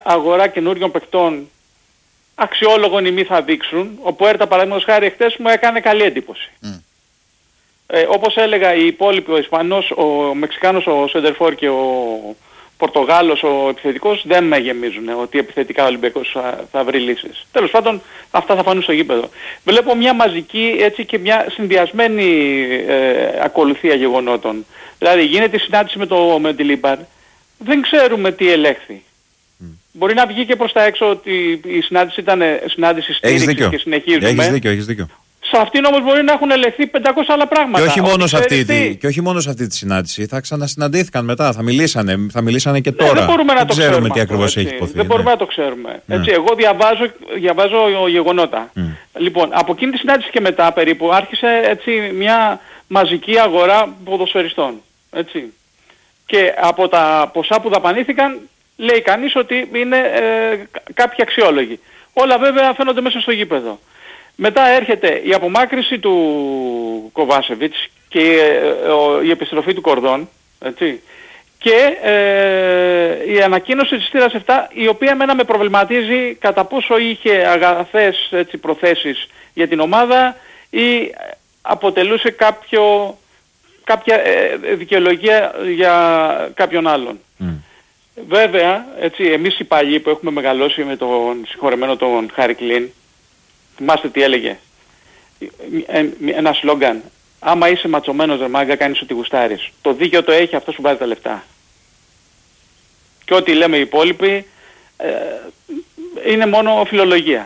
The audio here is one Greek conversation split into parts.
αγορά καινούριων παικτών αξιόλογων ημί θα δείξουν. Ο Πουέρτα παραδείγματος χάρη χτες μου έκανε καλή εντύπωση. Όπως έλεγα οι υπόλοιποι, ο Ισπανός, ο Μεξικάνος, ο Σεντερφόρ και ο Πορτογάλος, ο επιθετικός, δεν με γεμίζουν ότι επιθετικά ο Ολυμπιακός θα βρει λύσεις. Τέλος πάντων αυτά θα φανούν στο γήπεδο. Βλέπω μια μαζική έτσι και μια συνδυασμένη ακολουθία γεγονότων. Δηλαδή γίνεται η συνάντηση με το Μεντιλίμπαρ, δεν ξέρουμε τι ελέγχθη. Μπορεί να βγει και προς τα έξω ότι η συνάντηση ήταν συνάντηση στήριξης και συνεχίζουμε. Έχεις δίκιο. Σε αυτήν όμως μπορεί να έχουν ελεγχθεί 500 άλλα πράγματα. Και όχι μόνο σε αυτή τη συνάντηση. Θα ξανασυναντήθηκαν μετά. Θα μιλήσανε και τώρα. Δεν μπορούμε να το ξέρουμε τι ακριβώς έχει υποθεί. Δεν μπορούμε να το ξέρουμε. Έτσι, εγώ διαβάζω γεγονότα. Λοιπόν, από εκείνη τη συνάντηση και μετά περίπου άρχισε έτσι μια μαζική αγορά ποδοσφαιριστών. Έτσι. Και από τα ποσά που δαπανήθηκαν λέει κανείς ότι είναι κάποιοι αξιόλογοι. Όλα βέβαια φαίνονται μέσα στο γήπεδο. Μετά έρχεται η απομάκρυση του Κοβάσεβιτς και η επιστροφή του Κορδόν, έτσι, και η ανακοίνωση της θύρας 7, η οποία εμένα με προβληματίζει κατά πόσο είχε αγαθές έτσι, προθέσεις για την ομάδα ή αποτελούσε κάποια δικαιολογία για κάποιον άλλον. Βέβαια, έτσι, εμείς οι παλιοί που έχουμε μεγαλώσει με τον συγχωρεμένο τον Χάρι Κλίν, θυμάστε τι έλεγε, ένα σλόγγαν, άμα είσαι ματσωμένος ρε μάγκα κάνεις ό,τι γουστάρεις. Το δίκαιο το έχει αυτός που βάζει τα λεφτά. Και ό,τι λέμε οι υπόλοιποι είναι μόνο φιλολογία.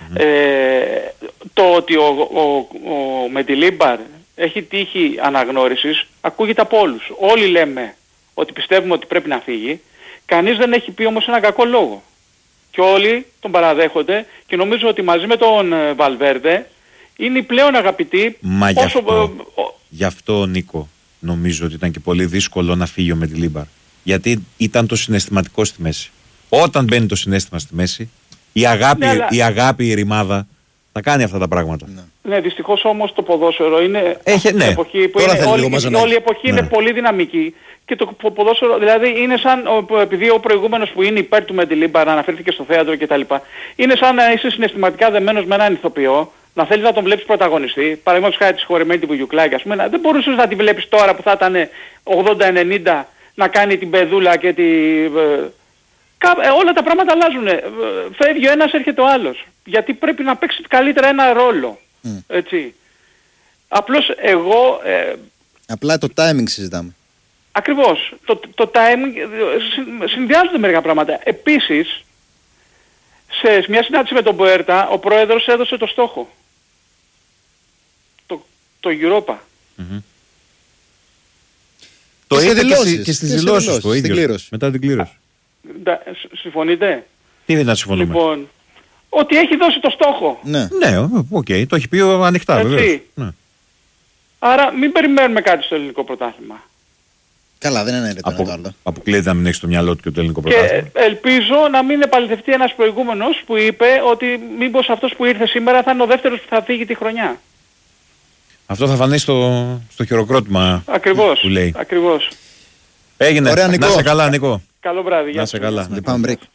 Το ότι ο Μεντιλίμπαρ έχει τύχει αναγνώρισης ακούγεται από όλους. Όλοι λέμε ότι πιστεύουμε ότι πρέπει να φύγει. Κανείς δεν έχει πει όμως ένα κακό λόγο. Και όλοι τον παραδέχονται και νομίζω ότι μαζί με τον Βαλβέρντε είναι οι πλέον αγαπητοί. Μα γι' αυτό Νίκο νομίζω ότι ήταν και πολύ δύσκολο να φύγει ο Μεντιλίμπαρ. Γιατί ήταν το συναισθηματικό στη μέση. Όταν μπαίνει το συναίσθημα στη μέση, η αγάπη, η ρημάδα θα κάνει αυτά τα πράγματα. Ναι, δυστυχώς όμως το ποδόσφαιρο είναι εποχή που όλη η εποχή είναι πολύ δυναμική. Και το ποδόσφαιρο, δηλαδή είναι σαν, επειδή ο προηγούμενος που είναι υπέρ του Μεντιλίμπαρ αναφέρθηκε στο θέατρο κτλ. Είναι σαν να είσαι συναισθηματικά δεμένος με έναν ηθοποιό, να θέλεις να τον βλέπεις πρωταγωνιστή. Παραδείγματος χάρη τη συγχωρεμένη τη Βουγιουκλάκη, ας πούμε, δεν μπορούσες να τη βλέπεις τώρα που θα ήταν 80-90 να κάνει την παιδούλα και όλα τα πράγματα αλλάζουν. Φεύγει ο ένας, έρχεται ο άλλος. Γιατί πρέπει να παίξει καλύτερα ένα ρόλο. Έτσι. Απλώς εγώ... Απλά το timing συζητάμε. Ακριβώς. Το timing συνδυάζονται μερικά πράγματα. Επίσης, σε μια συνάντηση με τον Πουέρτα, ο πρόεδρος έδωσε το στόχο. Το Europa. Το είπε και στις δηλώσεις του ίδιος. Μετά την κλήρωση. Συμφωνείτε? Τι δεν να συμφωνούμε. Λοιπόν, ότι έχει δώσει το στόχο. Ναι, οκ. Το έχει πει ανοιχτά βεβαίως. Άρα μην περιμένουμε κάτι στο ελληνικό πρωτάθλημα. Καλά, δεν είναι αιρετό. Αποκλείεται να μην έχει στο μυαλό του και το ελληνικό πρωτάθλημα. Και ελπίζω να μην επαληθευτεί ένας προηγούμενος που είπε ότι μήπως αυτός που ήρθε σήμερα θα είναι ο δεύτερος που θα φύγει τη χρονιά. Αυτό θα φανεί στο χειροκρότημα που λέει. Ακριβώς. Έγινε. Ωραία, Νικό. Να σε καλά, Νικό. Καλό βράδυ. Να σε καλά. Πάμε break.